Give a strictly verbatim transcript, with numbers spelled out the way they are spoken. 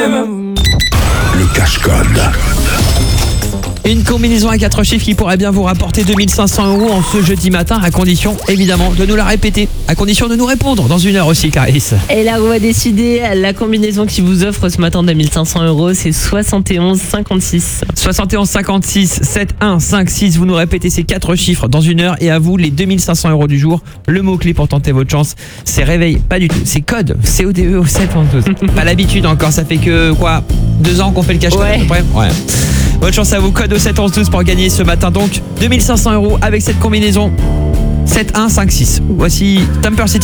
Le cache-code. Une combinaison à quatre chiffres qui pourrait bien vous rapporter deux mille cinq cents euros en ce jeudi matin, à condition évidemment de nous la répéter, à condition de nous répondre dans une heure aussi, Clarisse. Et là, on va décider, la combinaison qui vous offre ce matin deux mille cinq cents euros, c'est soixante et onze cinquante-six. soixante et onze cinquante-six, sept un cinq six, vous nous répétez ces quatre chiffres dans une heure et à vous les deux mille cinq cents euros du jour. Le mot-clé pour tenter votre chance, c'est réveil, pas du tout, c'est code, C O D E au sept un douze. Pas l'habitude encore, ça fait que quoi, deux ans qu'on fait le cache-code Ouais. à peu près. Ouais. Bonne chance à vous, code au sept onze douze pour gagner ce matin donc deux mille cinq cents euros avec cette combinaison sept un cinq six. Voici Temper City.